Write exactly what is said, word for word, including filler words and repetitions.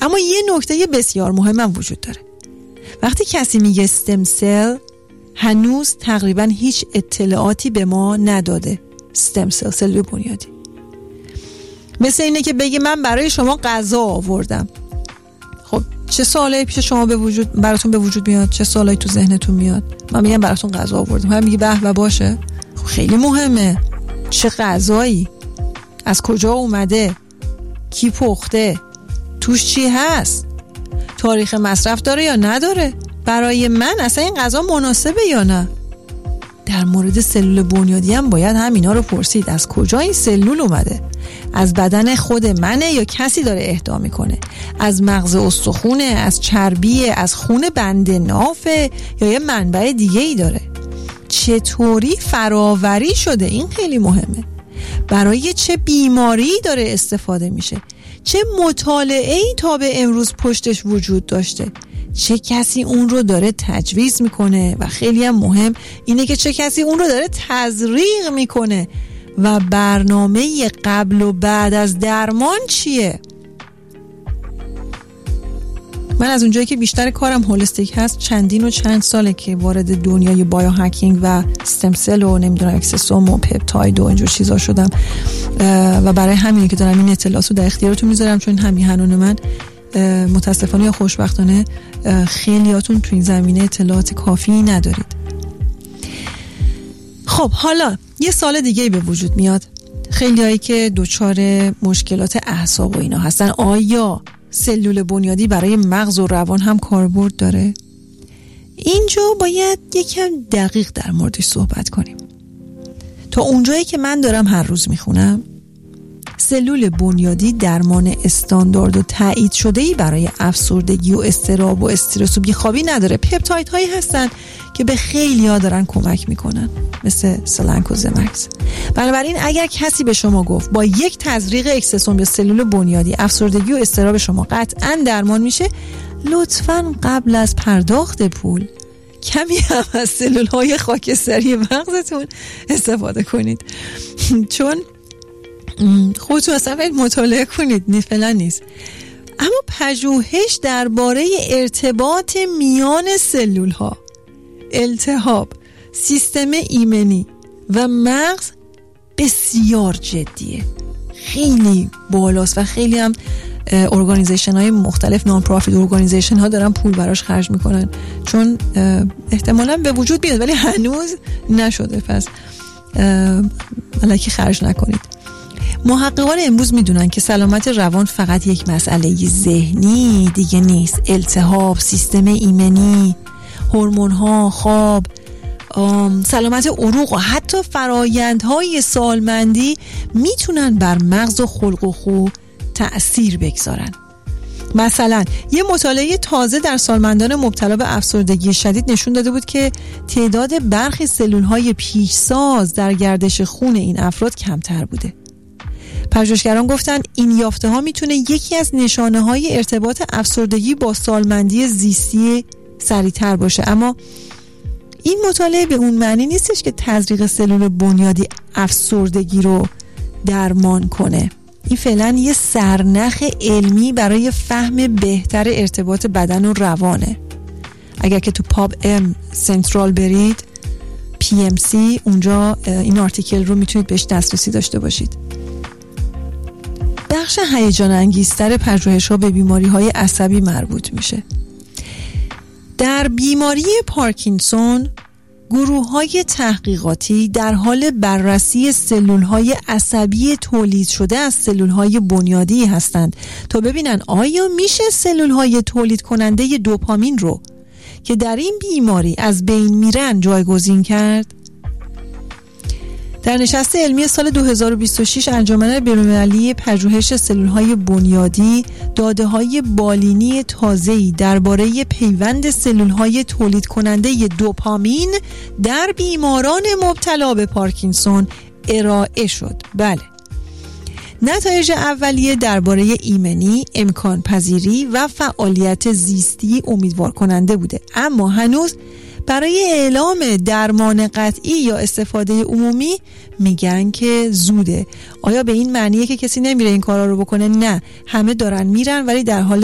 اما یه نکته بسیار مهم هم وجود داره. وقتی کسی میگه استم سل، هنوز تقریبا هیچ اطلاعاتی به ما نداده. استم سل، سلول بنیادی، مثل اینه که بگی من برای شما غذا آوردم. خب چه سوالایی پیش شما به وجود براتون به وجود میاد؟ چه سوالایی تو ذهنتون میاد؟ من میگم براتون غذا آوردم، هم میگی به و باشه. خب خیلی مهمه. چه غذایی؟ از کجا اومده؟ کی پخته؟ توش چی هست؟ تاریخ مصرف داره یا نداره؟ برای من اصلا این غذا مناسبه یا نه؟ در مورد سلول بنیادی هم باید همینا رو پرسید. از کجا این سلول اومده؟ از بدن خود منه یا کسی داره اهدا میکنه؟ از مغز استخونه، از چربیه، از خون بند نافه یا یه منبع دیگه ای داره؟ چطوری فراوری شده؟ این خیلی مهمه. برای چه بیماری داره استفاده میشه؟ چه مطالعه‌ای تا به امروز پشتش وجود داشته؟ چه کسی اون رو داره تجویز میکنه؟ و خیلی هم مهم اینه که چه کسی اون رو داره تزریق میکنه؟ و برنامه قبل و بعد از درمان چیه؟ من از اونجایی که بیشتر کارم هولستیک هست، چندین و چند ساله که وارد دنیای بایو هکینگ و استم سل و نمیدونم اکسسوم و پپتاید و اینجور چیزا شدم و برای همینه که دارم این اطلاعات رو در اختیارتون میذارم، چون همیهنان من متاسفانه یا خوشبختانه خیلیاتون تو این زمینه اطلاعات کافی ندارید. خب حالا یه سال دیگه به وجود میاد. خیلی هایی که دوچار مشکلات اعصاب و اینا هستن، آیا سلول بنیادی برای مغز و روان هم کاربرد داره؟ اینجا باید یکم دقیق در موردش صحبت کنیم. تا اونجایی که من دارم هر روز میخونم، سلول بنیادی درمان استاندارد و تایید شده‌ای برای افسردگی و اضطراب و استرس و بیخوابی نداره. پپتاید هایی هستن که به خیلی ها دارن کمک میکنن، مثل سلنک و زمکس. بنابراین اگر کسی به شما گفت با یک تزریق اکسسوم یا سلول بنیادی افسردگی و اضطراب شما قطعاً درمان میشه، لطفاً قبل از پرداخت پول کمی هم از سلول های خاکستری مغزتون استفاده کنید، چون خودتون اصلا باید مطالعه کنید، نی فعلا نیست. اما پژوهش درباره ارتباط میان سلول ها، التهاب، سیستم ایمنی و مغز بسیار جدیه، خیلی بالاست و خیلی هم ارگانیزیشن های مختلف، نان پروفیت ارگانیزیشن ها دارن پول براش خرج میکنن، چون احتمالاً به وجود بیاد ولی هنوز نشده، پس الکی خرج نکنید. محققان امروز میدونن که سلامت روان فقط یک مسئله ذهنی دیگه نیست. التهاب، سیستم ایمنی، هورمون‌ها، خواب، سلامت عروق و حتی فرایندهای سالمندی میتونن بر مغز و خلق و خو تأثیر بگذارن. مثلا یه مطالعه تازه در سالمندان مبتلا به افسردگی شدید نشون داده بود که تعداد برخی سلول‌های پیشساز در گردش خون این افراد کمتر بوده. پژوهشگران گفتن این یافته ها میتونه یکی از نشانه های ارتباط افسردگی با سالمندی زیستی سریعتر باشه، اما این مطالعه به اون معنی نیستش که تزریق سلول بنیادی افسردگی رو درمان کنه. این فعلا یه سرنخ علمی برای فهم بهتر ارتباط بدن و روانه. اگر که تو پاب ام سنترال برید، پی ام سی، اونجا این آرتیکل رو میتونید بهش دسترسی داشته باشید. بخش هیجان انگیزتر پژوهش‌ها به بیماری‌های عصبی مربوط میشه. در بیماری پارکینسون، گروه‌های تحقیقاتی در حال بررسی سلول‌های عصبی تولید شده از سلول‌های بنیادی هستند تا ببینن آیا میشه سلول‌های تولید کننده دوپامین رو که در این بیماری از بین میرن جایگزین کرد. در نشست علمی سال دو هزار و بیست و شش انجمن بین‌المللی پژوهش سلول‌های بنیادی داده‌های بالینی تازه‌ای درباره پیوند سلول‌های تولید کننده دوپامین در بیماران مبتلا به پارکینسون ارائه شد. بله. نتایج اولیه درباره ایمنی، امکان پذیری و فعالیت زیستی امیدوار کننده بوده، اما هنوز برای اعلام درمان قطعی یا استفاده عمومی میگن که زوده. آیا به این معنیه که کسی نمیره این کارا رو بکنه؟ نه، همه دارن میرن ولی در حال